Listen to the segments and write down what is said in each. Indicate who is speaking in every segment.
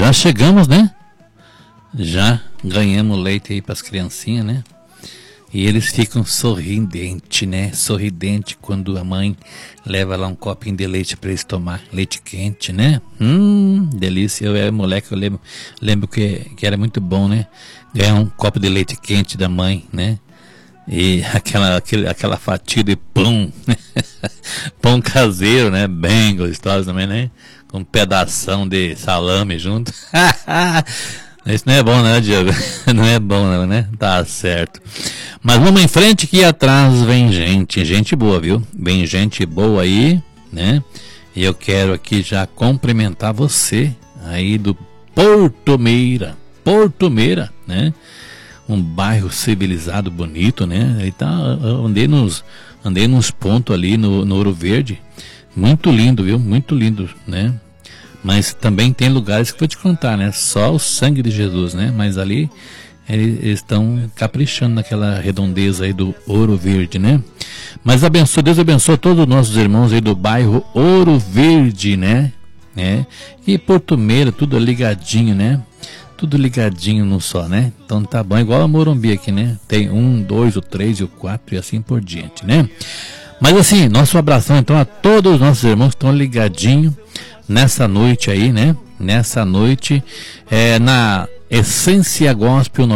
Speaker 1: já chegamos, né? Já ganhamos leite aí para as criancinhas, né? E eles ficam sorridentes, né? Sorridente quando a mãe leva lá um copinho de leite para eles tomar. Leite quente, né? Delícia. Eu era moleque, eu lembro que era muito bom, né? Ganhar um copo de leite quente da mãe, né? E aquela fatia de pão, pão caseiro, né? Bem gostoso também, né? Com um pedação de salame junto. Isso não é bom, né, Diego? Não é bom, não, né? Tá certo. Mas vamos em frente que atrás vem gente boa, viu? Vem gente boa aí, né? E eu quero aqui já cumprimentar você aí do Porto Meira, né? Um bairro civilizado, bonito, né? Aí tá, andei nos pontos ali no Ouro Verde, muito lindo, viu? Muito lindo, né? Mas também tem lugares que eu vou te contar, né? Só o sangue de Jesus, né? Mas ali eles estão caprichando naquela redondeza aí do Ouro Verde, né? Mas Deus abençoe todos os nossos irmãos aí do bairro Ouro Verde, né? E Porto Meira, tudo ligadinho, né? Tudo ligadinho no só, né? Então tá bom, igual a Morumbi aqui, né? Tem 1, 2, o 3 e o 4 e assim por diante, né? Mas assim, nosso abração então a todos os nossos irmãos que estão ligadinhos nessa noite aí, né? Nessa noite, na Essência Gospel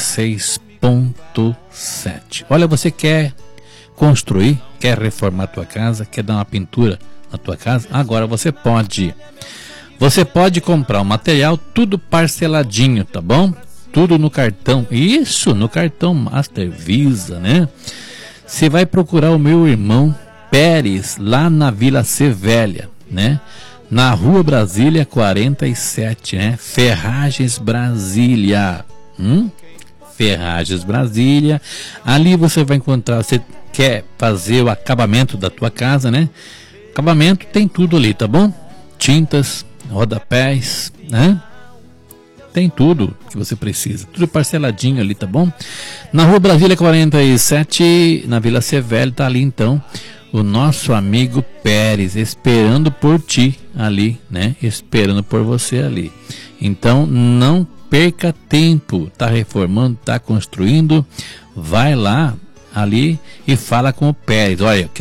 Speaker 1: 96.7. Olha, você quer construir, quer reformar a tua casa, quer dar uma pintura na tua casa? Agora você pode comprar o material tudo parceladinho, tá bom? Tudo no cartão, isso, no cartão Master Visa, né? Você vai procurar o meu irmão Pérez, lá na Vila Sevelha, né? Na Rua Brasília 47, né? Ferragens Brasília. Ferragens Brasília. Ali você vai encontrar, você quer fazer o acabamento da tua casa, né? Acabamento tem tudo ali, tá bom? Tintas, rodapés, né? Tem tudo que você precisa. Tudo parceladinho ali, tá bom? Na Rua Brasília 47, na Vila Sevelha, tá ali então o nosso amigo Pérez, esperando por ti ali, né? Esperando por você ali. Então, não perca tempo. Tá reformando, tá construindo, vai lá ali e fala com o Pérez. Olha,